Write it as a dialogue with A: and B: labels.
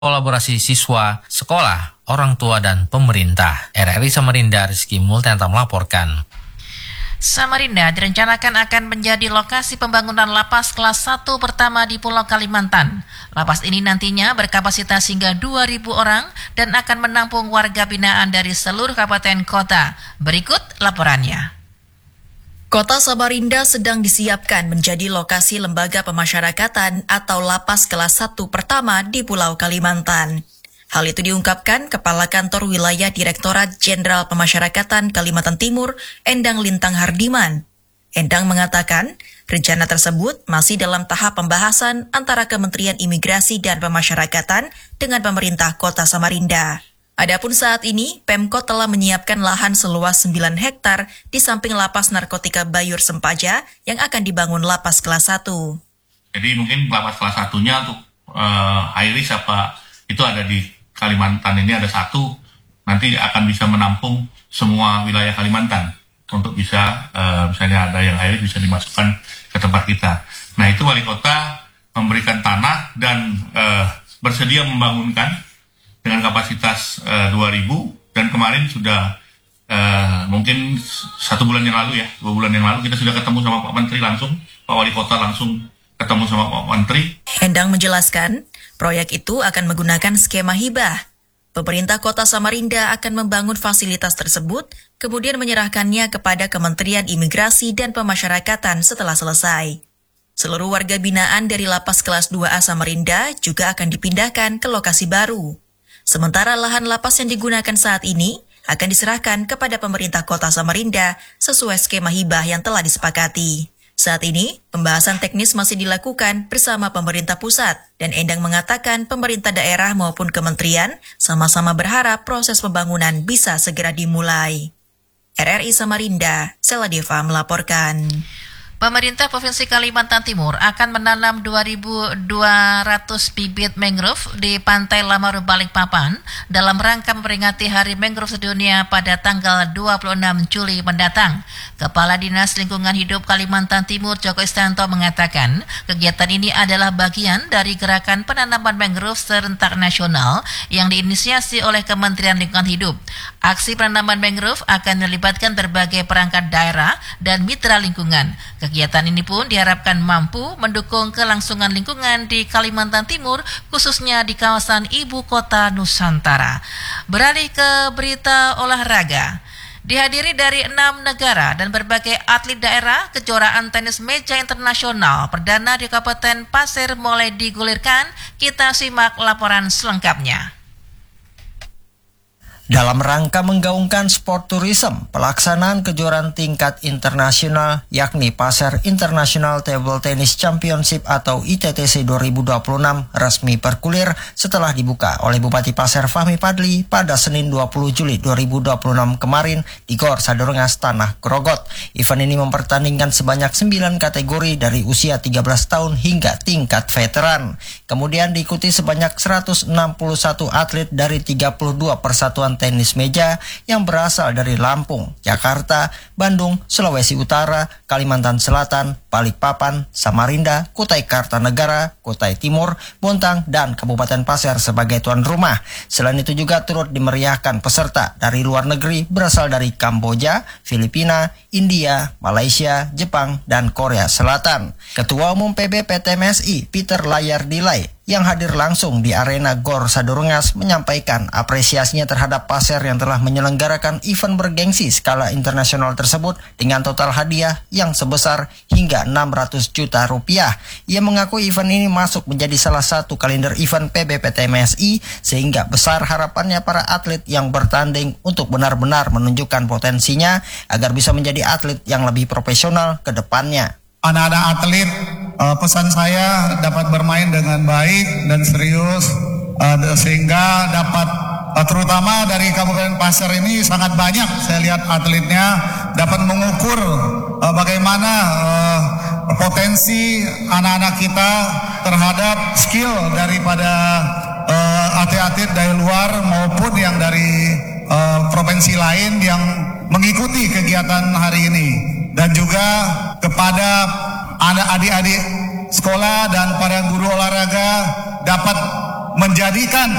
A: kolaborasi siswa, sekolah, orang tua, dan pemerintah. RRI Samarinda, Rizky Multianta melaporkan.
B: Samarinda direncanakan akan menjadi lokasi pembangunan lapas kelas 1 pertama di Pulau Kalimantan. Lapas ini nantinya berkapasitas hingga 2.000 orang dan akan menampung warga binaan dari seluruh kabupaten kota. Berikut laporannya.
C: Kota Samarinda sedang disiapkan menjadi lokasi lembaga pemasyarakatan atau lapas kelas 1 pertama di Pulau Kalimantan. Hal itu diungkapkan Kepala Kantor Wilayah Direktorat Jenderal Pemasyarakatan Kalimantan Timur, Endang Lintang Hardiman. Endang mengatakan, rencana tersebut masih dalam tahap pembahasan antara Kementerian Imigrasi dan Pemasyarakatan dengan pemerintah Kota Samarinda. Adapun saat ini, Pemkot telah menyiapkan lahan seluas 9 hektar di samping lapas narkotika Bayur Sempaja yang akan dibangun lapas kelas 1.
D: Jadi mungkin lapas kelas 1-nya untuk Iris apa itu ada di Kalimantan ini ada satu, nanti akan bisa menampung semua wilayah Kalimantan untuk bisa misalnya ada yang air bisa dimasukkan ke tempat kita. Nah itu wali kota memberikan tanah dan bersedia membangunkan dengan kapasitas 2.000 dan kemarin sudah mungkin 1 bulan yang lalu 2 bulan yang lalu kita sudah ketemu sama Pak Menteri langsung, Pak Wali Kota langsung ketemu sama Pak Menteri.
C: Endang menjelaskan, proyek itu akan menggunakan skema hibah. Pemerintah Kota Samarinda akan membangun fasilitas tersebut, kemudian menyerahkannya kepada Kementerian Imigrasi dan Pemasyarakatan setelah selesai. Seluruh warga binaan dari lapas kelas 2A Samarinda juga akan dipindahkan ke lokasi baru. Sementara lahan lapas yang digunakan saat ini akan diserahkan kepada pemerintah Kota Samarinda sesuai skema hibah yang telah disepakati. Saat ini, pembahasan teknis masih dilakukan bersama pemerintah pusat dan Endang mengatakan pemerintah daerah maupun kementerian sama-sama berharap proses pembangunan bisa segera dimulai. RRI Samarinda, Sela Deva melaporkan.
B: Pemerintah Provinsi Kalimantan Timur akan menanam 2.200 bibit mangrove di Pantai Lamaru Balikpapan dalam rangka memperingati Hari Mangrove Sedunia pada tanggal 26 Juli mendatang. Kepala Dinas Lingkungan Hidup Kalimantan Timur Joko Istanto mengatakan kegiatan ini adalah bagian dari gerakan penanaman mangrove serentak nasional yang diinisiasi oleh Kementerian Lingkungan Hidup. Aksi penanaman mangrove akan melibatkan berbagai perangkat daerah dan mitra lingkungan. Kegiatan ini pun diharapkan mampu mendukung kelangsungan lingkungan di Kalimantan Timur, khususnya di kawasan ibu kota Nusantara. Beralih ke berita olahraga. Dihadiri dari 6 negara dan berbagai atlet daerah, kejuaraan tenis meja internasional perdana di Kabupaten Pasir mulai digulirkan. Kita simak laporan selengkapnya.
E: Dalam rangka menggaungkan sport tourism, pelaksanaan kejuaraan tingkat internasional yakni Pasir International Table Tennis Championship atau ITTC 2026 resmi bergulir setelah dibuka oleh Bupati Pasir Fahmi Fadli pada Senin 20 Juli 2026 kemarin di Gor Sadurungas, Tanah Grogot. Event ini mempertandingkan sebanyak 9 kategori dari usia 13 tahun hingga tingkat veteran. Kemudian diikuti sebanyak 161 atlet dari 32 persatuan tenis meja yang berasal dari Lampung, Jakarta, Bandung, Sulawesi Utara, Kalimantan Selatan, Balikpapan, Samarinda, Kutai Kartanegara, Kutai Timur, Bontang, dan Kabupaten Pasir sebagai tuan rumah. Selain itu juga turut dimeriahkan peserta dari luar negeri berasal dari Kamboja, Filipina, India, Malaysia, Jepang, dan Korea Selatan. Ketua Umum PB PTMSI, Peter Layardilai, yang hadir langsung di arena Gor Sadurungas menyampaikan apresiasinya terhadap Pasir yang telah menyelenggarakan event bergengsi skala internasional tersebut dengan total hadiah yang sebesar hingga 600 juta rupiah. Ia mengaku event ini masuk menjadi salah satu kalender event PBPTMSI sehingga besar harapannya para atlet yang bertanding untuk benar-benar menunjukkan potensinya agar bisa menjadi atlet yang lebih profesional ke depannya.
F: Anak-anak atlet, pesan saya dapat bermain dengan baik dan serius sehingga dapat terutama dari Kabupaten Pasir ini sangat banyak saya lihat atletnya dapat mengukur bagaimana potensi anak-anak kita terhadap skill daripada atlet-atlet dari luar maupun yang dari provinsi lain yang mengikuti kegiatan hari ini. Dan juga kepada anak adik-adik sekolah dan para guru olahraga dapat menjadikan